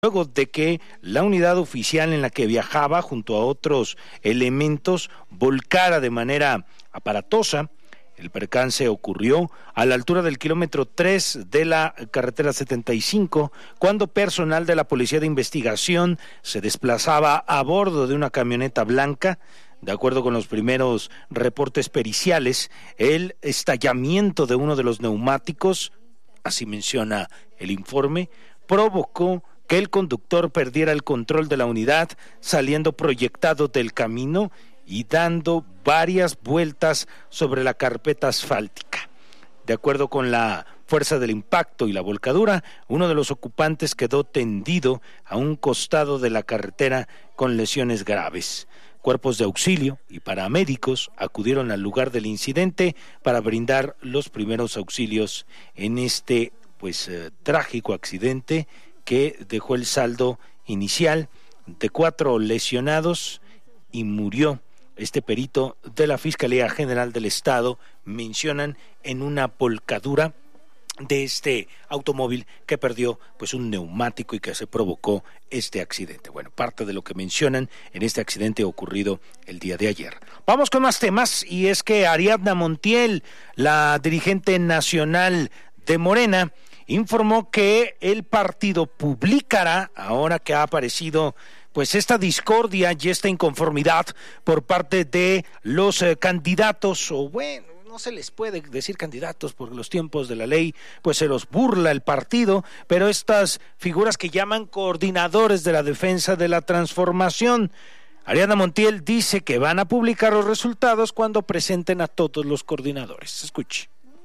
luego de que la unidad oficial en la que viajaba junto a otros elementos volcara de manera aparatosa. El percance ocurrió a la altura del kilómetro 3 de la carretera 75, cuando personal de la Policía de Investigación se desplazaba a bordo de una camioneta blanca. De acuerdo con los primeros reportes periciales, el estallamiento de uno de los neumáticos, así menciona el informe, provocó que el conductor perdiera el control de la unidad, saliendo proyectado del camino y dando varias vueltas sobre la carpeta asfáltica. De acuerdo con la fuerza del impacto y la volcadura, uno de los ocupantes quedó tendido a un costado de la carretera con lesiones graves. Cuerpos de auxilio y paramédicos acudieron al lugar del incidente para brindar los primeros auxilios en este trágico accidente que dejó el saldo inicial de 4 lesionados y murió este perito de la Fiscalía General del Estado, mencionan, en una volcadura de este automóvil que perdió un neumático y que se provocó este accidente. Bueno, parte de lo que mencionan en este accidente ocurrido el día de ayer. Vamos con más temas, y es que Ariadna Montiel, la dirigente nacional de Morena, informó que el partido publicará, ahora que ha aparecido esta discordia y esta inconformidad por parte de los candidatos, no se les puede decir candidatos porque los tiempos de la ley se los burla el partido, pero estas figuras que llaman coordinadores de la defensa de la transformación. Ariadna Montiel dice que van a publicar los resultados cuando presenten a todos los coordinadores. Escuche.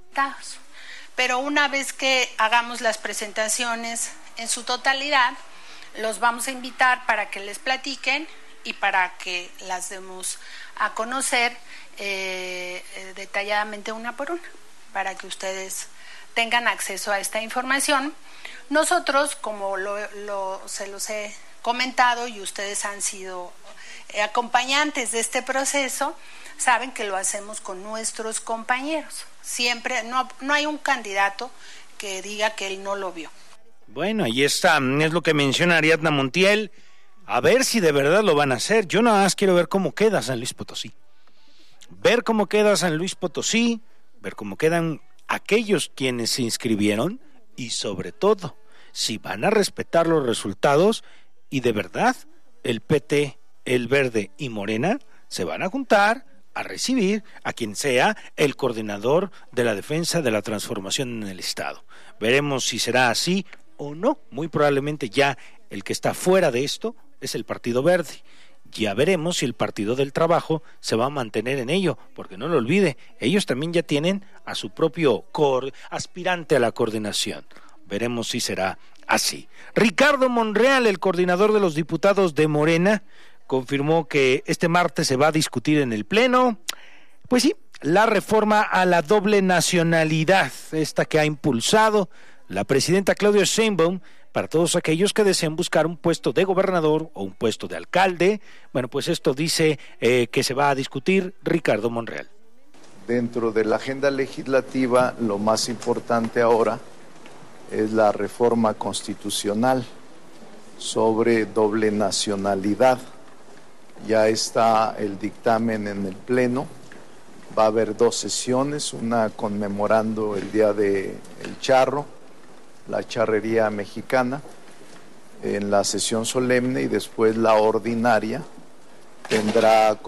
Pero una vez que hagamos las presentaciones en su totalidad, los vamos a invitar para que les platiquen y para que las demos a conocer detalladamente una por una, para que ustedes tengan acceso a esta información. Nosotros, como se los he comentado y ustedes han sido acompañantes de este proceso, saben que lo hacemos con nuestros compañeros. Siempre, no hay un candidato que diga que él no lo vio. Bueno, ahí está, es lo que menciona Ariadna Montiel. A ver si de verdad lo van a hacer. Yo nada más quiero ver cómo queda San Luis Potosí. Ver cómo queda San Luis Potosí, ver cómo quedan aquellos quienes se inscribieron y sobre todo, si van a respetar los resultados y de verdad el PT, el Verde y Morena se van a juntar a recibir a quien sea el coordinador de la defensa de la transformación en el Estado. Veremos si será así o no. Muy probablemente ya el que está fuera de esto es el Partido Verde. Ya veremos si el Partido del Trabajo se va a mantener en ello, porque no lo olvide, ellos también ya tienen a su propio aspirante a la coordinación. Veremos si será así. Ricardo Monreal, el coordinador de los diputados de Morena, confirmó que este martes se va a discutir en el Pleno, la reforma a la doble nacionalidad, esta que ha impulsado la presidenta Claudia Sheinbaum para todos aquellos que deseen buscar un puesto de gobernador o un puesto de alcalde. Esto dice que se va a discutir Ricardo Monreal. Dentro de la agenda legislativa, lo más importante ahora es la reforma constitucional sobre doble nacionalidad. Ya está el dictamen en el Pleno, va a haber 2 sesiones, una conmemorando el Día del Charro, la charrería mexicana, en la sesión solemne, y después la ordinaria tendrá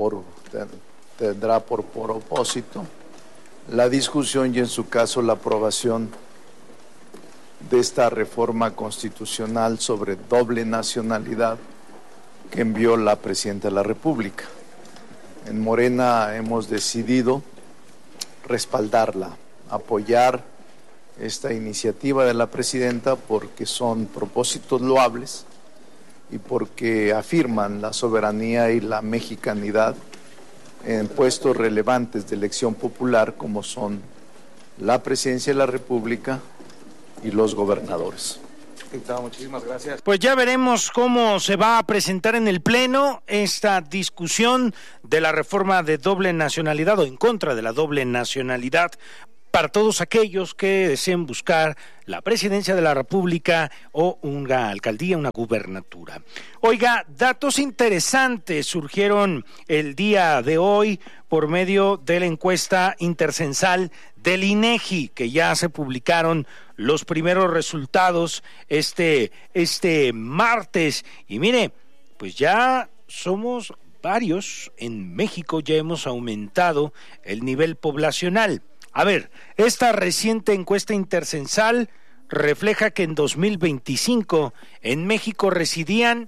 por propósito la discusión y en su caso la aprobación de esta reforma constitucional sobre doble nacionalidad que envió la Presidenta de la República. En Morena hemos decidido respaldarla, apoyar esta iniciativa de la Presidenta porque son propósitos loables y porque afirman la soberanía y la mexicanidad en puestos relevantes de elección popular como son la Presidencia de la República y los gobernadores. Muchísimas gracias. Pues ya veremos cómo se va a presentar en el Pleno esta discusión de la reforma de doble nacionalidad o en contra de la doble nacionalidad para todos aquellos que deseen buscar la presidencia de la República o una alcaldía, una gubernatura. Oiga, datos interesantes surgieron el día de hoy por medio de la encuesta intercensal del INEGI, que ya se publicaron los primeros resultados este martes. Y mire, pues ya somos varios en México, ya hemos aumentado el nivel poblacional. A ver, esta reciente encuesta intercensal refleja que en 2025 en México residían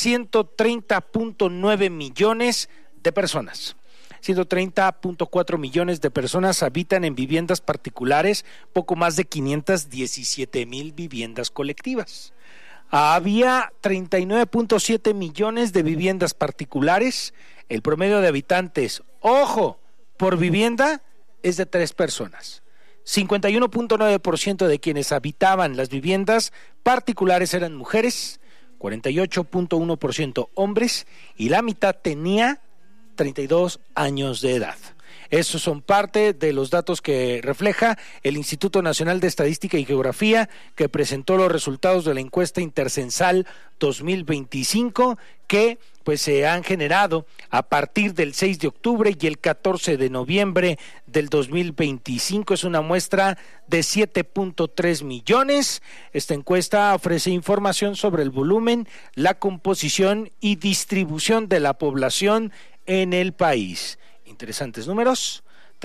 130.9 millones de personas. 130.4 millones de personas habitan en viviendas particulares, poco más de 517,000 viviendas colectivas. Había 39.7 millones de viviendas particulares. El promedio de habitantes, ojo, por vivienda es de 3 personas. 51.9% de quienes habitaban las viviendas particulares eran mujeres, 48.1% hombres y la mitad tenía 32 años de edad. Esos son parte de los datos que refleja el Instituto Nacional de Estadística y Geografía, que presentó los resultados de la encuesta intercensal 2025, que pues se han generado a partir del 6 de octubre y el 14 de noviembre del 2025. Es una muestra de 7.3 millones. Esta encuesta ofrece información sobre el volumen, la composición y distribución de la población en el país. Interesantes números: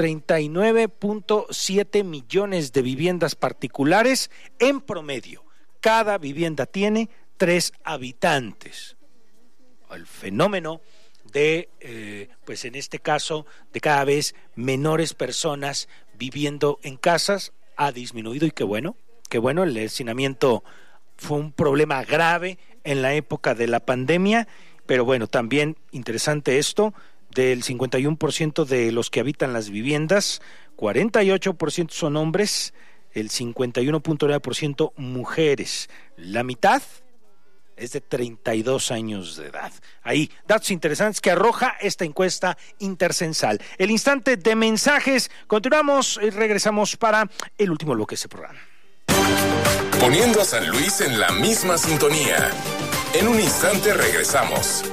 39.7 millones de viviendas particulares en promedio. Cada vivienda tiene 3 habitantes. El fenómeno de, pues en este caso, de cada vez menores personas viviendo en casas ha disminuido, y qué bueno, el hacinamiento fue un problema grave en la época de la pandemia, pero bueno, también interesante esto, del 51% de los que habitan las viviendas, 48% son hombres, el 51.9% mujeres, la mitad es de 32 años de edad. Ahí, datos interesantes que arroja esta encuesta intercensal. El instante de mensajes, continuamos y regresamos para el último bloque de este programa. Poniendo a San Luis en la misma sintonía. En un instante regresamos.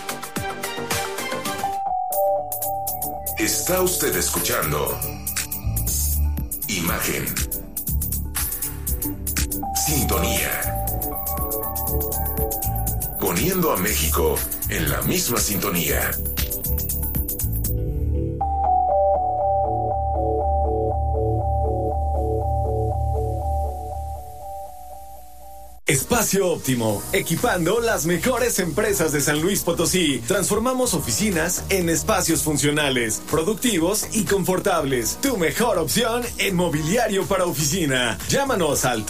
Está usted escuchando Imagen. Sintonía. Poniendo a México en la misma sintonía. Espacio Óptimo, equipando las mejores empresas de San Luis Potosí. Transformamos oficinas en espacios funcionales, productivos y confortables. Tu mejor opción en mobiliario para oficina. Llámanos al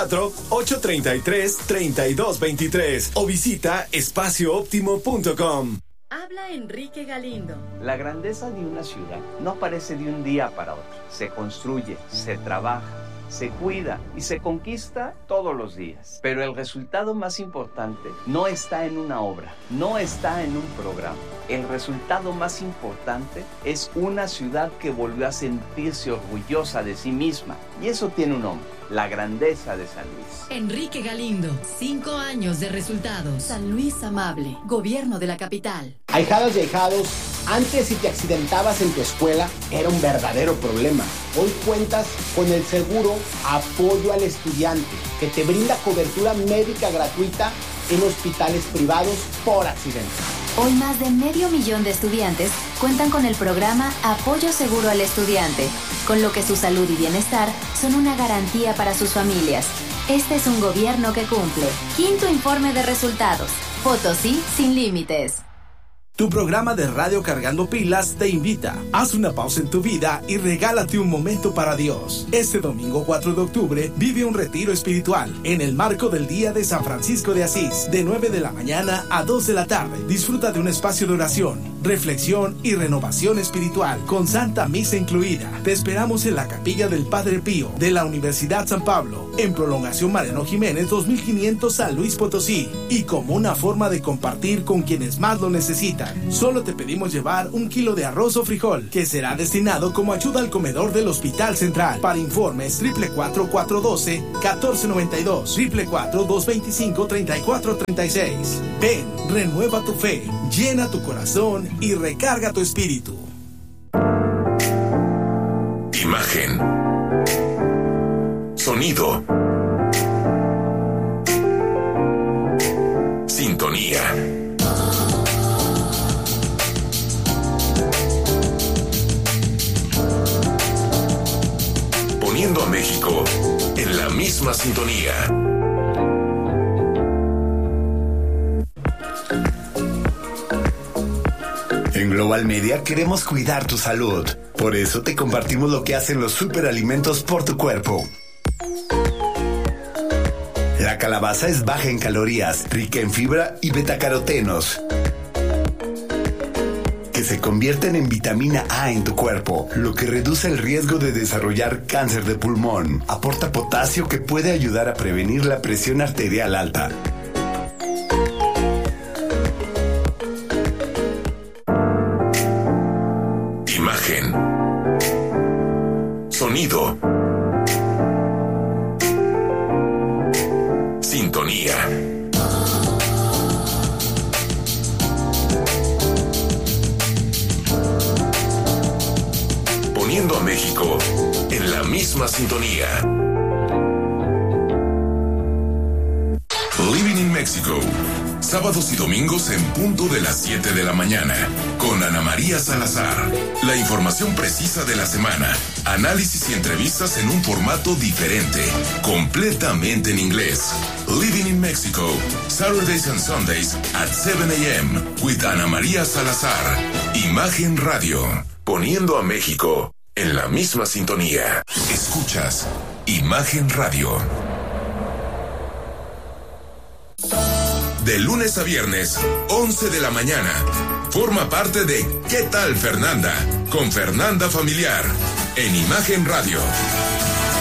444-833-3223 o visita espaciooptimo.com. Habla Enrique Galindo. La grandeza de una ciudad no aparece de un día para otro. Se construye, se trabaja, se cuida y se conquista todos los días. Pero el resultado más importante no está en una obra, no está en un programa. El resultado más importante es una ciudad que volvió a sentirse orgullosa de sí misma. Y eso tiene un nombre: la grandeza de San Luis. Enrique Galindo, 5 años de resultados. San Luis Amable, gobierno de la capital. Ahijadas y ahijados, antes si te accidentabas en tu escuela era un verdadero problema. Hoy cuentas con el seguro Apoyo al Estudiante, que te brinda cobertura médica gratuita en hospitales privados por accidente. Hoy más de 500,000 de estudiantes cuentan con el programa Apoyo Seguro al Estudiante, con lo que su salud y bienestar son una garantía para sus familias. Este es un gobierno que cumple. Quinto informe de resultados. Potosí sin límites. Tu programa de radio Cargando Pilas te invita. Haz una pausa en tu vida y regálate un momento para Dios. Este domingo 4 de octubre vive un retiro espiritual en el marco del Día de San Francisco de Asís, de 9 de la mañana a 2 de la tarde. Disfruta de un espacio de oración, reflexión y renovación espiritual, con Santa Misa incluida. Te esperamos en la Capilla del Padre Pío de la Universidad San Pablo, en Prolongación Mariano Jiménez 2500 San Luis Potosí, y como una forma de compartir con quienes más lo necesitan. Solo te pedimos llevar 1 kilo de arroz o frijol, que será destinado como ayuda al comedor del Hospital Central. Para informes 444-412-1492, 444-225-3436. Ven, renueva tu fe, llena tu corazón y recarga tu espíritu. Imagen. Sonido. Sintonía. Poniendo a México en la misma sintonía. En Global Media queremos cuidar tu salud. Por eso te compartimos lo que hacen los superalimentos por tu cuerpo. La calabaza es baja en calorías, rica en fibra y betacarotenos, que se convierten en vitamina A en tu cuerpo, lo que reduce el riesgo de desarrollar cáncer de pulmón. Aporta potasio que puede ayudar a prevenir la presión arterial alta. Imagen. Sonido. Sintonía. Poniendo a México en la misma sintonía. Living in Mexico. Sábados y domingos en punto de las 7 de la mañana. Con Ana María Salazar. La información precisa de la semana. Análisis y entrevistas en un formato diferente. Completamente en inglés. Living in Mexico. Saturdays and Sundays at 7 a.m. with Ana María Salazar. Imagen Radio. Poniendo a México en la misma sintonía. Escuchas Imagen Radio. De lunes a viernes, 11 de la mañana. Forma parte de ¿Qué tal, Fernanda? Con Fernanda Familiar. En Imagen Radio.